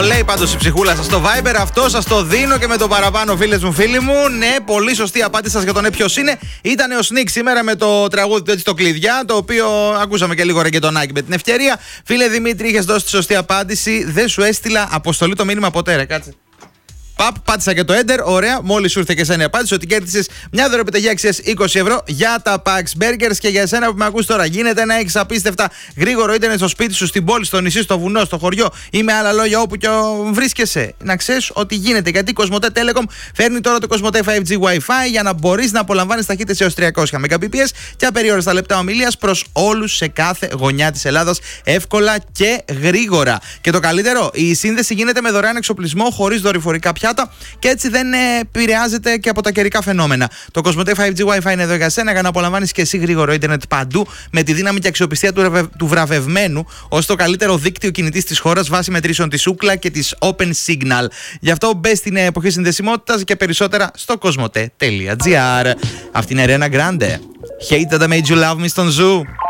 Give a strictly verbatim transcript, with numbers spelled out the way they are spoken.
Το λέει πάντως η ψυχούλα σας στο Viber. Αυτό σας το δίνω και με το παραπάνω, φίλες μου, φίλοι μου. Ναι, πολύ σωστή απάντηση σας για το ναι, ποιος είναι. Ήταν ο Σνίκ σήμερα με το τραγούδι του έτσι το κλειδιά, το οποίο ακούσαμε και λίγο ρεγκετονάκι με την ευκαιρία. Φίλε Δημήτρη, είχες δώσει τη σωστή απάντηση. Δεν σου έστειλα αποστολή το μήνυμα ποτέ, ρε, κάτσε. Παπ, πάτησα και το Enter. Ωραία, μόλις σου ήρθε και εσένα η απάντηση ότι κέρδισες μια δωρεπιταγή αξίας είκοσι ευρώ για τα Pax Burgers. Και για εσένα που με ακούς τώρα, γίνεται να έχεις απίστευτα γρήγορο ίντερνετ στο σπίτι σου, στην πόλη, στο νησί, στο βουνό, στο χωριό ή με άλλα λόγια όπου και βρίσκεσαι. Να ξέρεις ότι γίνεται, γιατί η Κοσμοτέ Telecom φέρνει τώρα το Κοσμοτέ φάιβ τζι Wi-Fi για να μπορείς να απολαμβάνεις ταχύτητες έως τριακόσια Mbps και απεριόριστα λεπτά ομιλίας προς όλους σε κάθε γωνιά της Ελλάδας, εύκολα και γρήγορα. Και το καλύτερο, η σύνδεση γίνεται με δωρεάν εξοπλισμό, χωρίς δορυφορικά πιάτα και έτσι δεν επηρεάζεται και από τα καιρικά φαινόμενα. Το Κοσμοτέ φάιβ τζι Wi-Fi είναι εδώ για σένα για να απολαμβάνεις και εσύ γρήγορο ίντερνετ παντού με τη δύναμη και αξιοπιστία του, ρευε... του βραβευμένου ως το καλύτερο δίκτυο κινητής της χώρας βάσει μετρήσεων της Ookla και της Open Signal. Γι' αυτό μπες στην εποχή συνδεσιμότητας και περισσότερα στο κοσμοτέ τελεία τζι άρ. Αυτή είναι Ariana Grande. Hate that I made you love me στον Zoo.